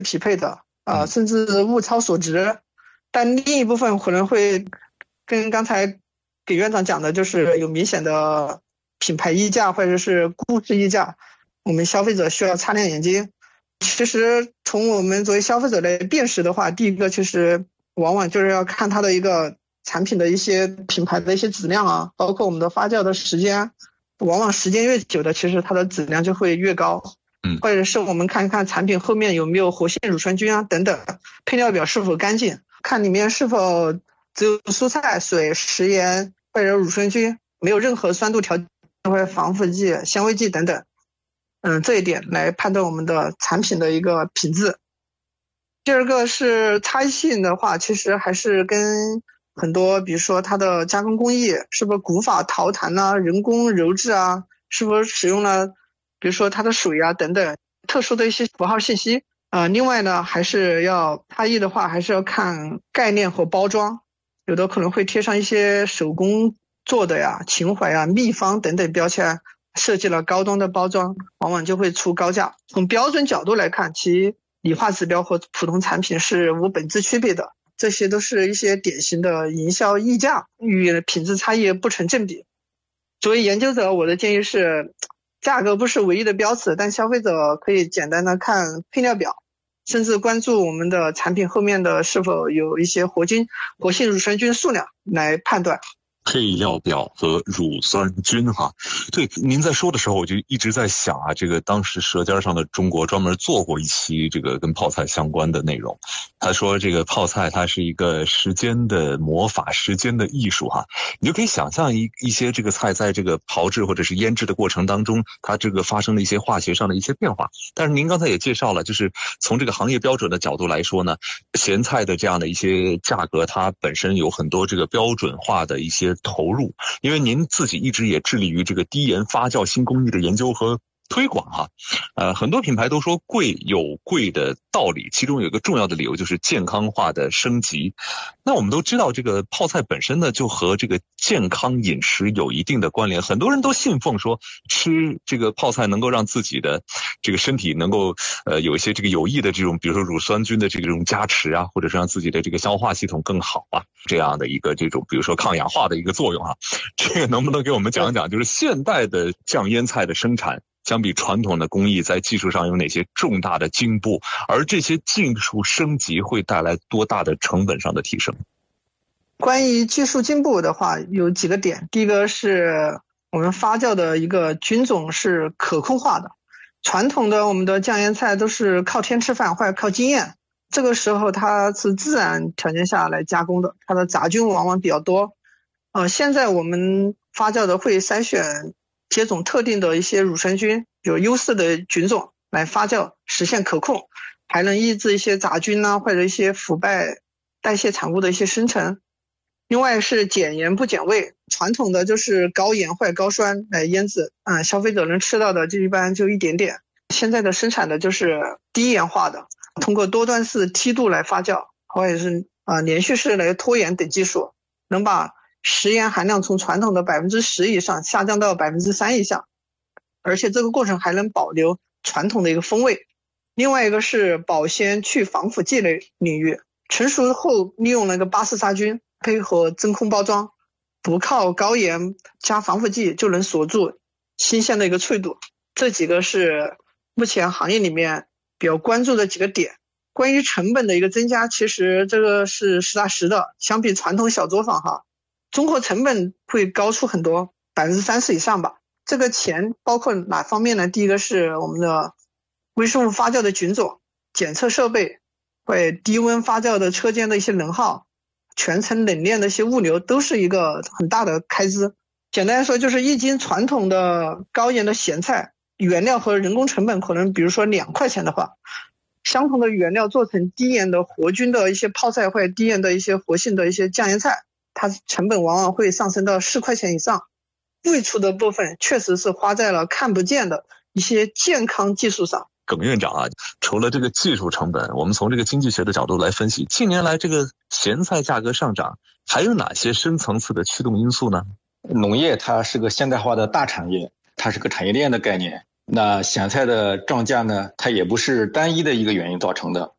匹配的甚至物超所值。但另一部分可能会跟刚才给院长讲的，就是有明显的品牌溢价或者是故事溢价，我们消费者需要擦亮眼睛。其实从我们作为消费者来辨识的话，第一个其实往往就是要看它的一个产品的一些品牌的一些质量啊，包括我们的发酵的时间，往往时间越久的，其实它的质量就会越高。或者是我们看看产品后面有没有活性乳酸菌啊等等，配料表是否干净，看里面是否只有蔬菜、水、食盐或者乳酸菌，没有任何酸度调节或者防腐剂、香味剂等等。这一点来判断我们的产品的一个品质。第二个是差异性的话，其实还是跟很多，比如说它的加工工艺是不是古法陶坛啊、人工鞣制啊，是不是使用了比如说它的水啊等等特殊的一些符号信息。另外呢，还是要差异的话，还是要看概念和包装，有的可能会贴上一些手工做的呀、情怀啊、秘方等等标签，设计了高端的包装，往往就会出高价。从标准角度来看，其理化指标和普通产品是无本质区别的，这些都是一些典型的营销溢价，与品质差异不成正比。作为研究者，我的建议是，价格不是唯一的标尺，但消费者可以简单的看配料表，甚至关注我们的产品后面的是否有一些活性乳酸菌数量来判断。 配料表和乳酸菌哈，对，您在说的时候我就一直在想啊，这个当时舌尖上的中国专门做过一期这个跟泡菜相关的内容。他说这个泡菜它是一个时间的魔法，时间的艺术哈。你就可以想象一些这个菜在这个炮制或者是腌制的过程当中，它这个发生了一些化学上的一些变化。但是您刚才也介绍了，就是从这个行业标准的角度来说呢，咸菜的这样的一些价格，它本身有很多这个标准化的一些投入，因为您自己一直也致力于这个低盐发酵新工艺的研究和推广哈。很多品牌都说贵有贵的道理，其中有一个重要的理由就是健康化的升级。那我们都知道这个泡菜本身呢，就和这个健康饮食有一定的关联，很多人都信奉说吃这个泡菜能够让自己的这个身体能够有一些这个有益的这种，比如说乳酸菌的这种加持啊，或者是让自己的这个消化系统更好啊，这样的一个这种比如说抗氧化的一个作用啊。这个能不能给我们讲讲，就是现代的酱腌菜的生产相比传统的工艺在技术上有哪些重大的进步，而这些技术升级会带来多大的成本上的提升？ 关于技术进步的话，有几个点。第一个是我们发酵的一个菌种是可控化的，传统的我们的酱腌菜都是靠天吃饭或者靠经验，这个时候它是自然条件下来加工的，它的杂菌往往比较多。现在我们发酵的会筛选接种特定的一些乳酸菌，有优势的菌种来发酵，实现可控，还能抑制一些杂菌啊或者一些腐败代谢产物的一些生成。另外是减盐不减味，传统的就是高盐或者高酸来腌制，消费者能吃到的就一般就一点点。现在的生产的就是低盐化的，通过多段式梯度来发酵，或者是连续式来脱盐等技术，能把食盐含量从传统的 10% 以上下降到 3% 以下，而且这个过程还能保留传统的一个风味。另外一个是保鲜去防腐剂类领域，成熟后利用那个巴氏杀菌，配合真空包装，不靠高盐加防腐剂就能锁住新鲜的一个脆度。这几个是目前行业里面比较关注的几个点。关于成本的一个增加，其实这个是实打实的，相比传统小作坊哈，综合成本会高出很多，30%以上吧。这个钱包括哪方面呢？第一个是我们的微生物发酵的菌种、检测设备，会低温发酵的车间的一些能耗，全程冷链的一些物流，都是一个很大的开支。简单来说，就是一斤传统的高盐的咸菜，原料和人工成本可能比如说2块钱的话，相同的原料做成低盐的活菌的一些泡菜或者低盐的一些活性的一些酱腌菜，它成本往往会上升到4块钱以上。贵出的部分确实是花在了看不见的一些健康技术上。 耿院长啊，除了这个技术成本，我们从这个经济学的角度来分析，近年来这个咸菜价格上涨，还有哪些深层次的驱动因素呢？ 农业它是个现代化的大产业，它是个产业链的概念。那咸菜的涨价呢，它也不是单一的一个原因造成的，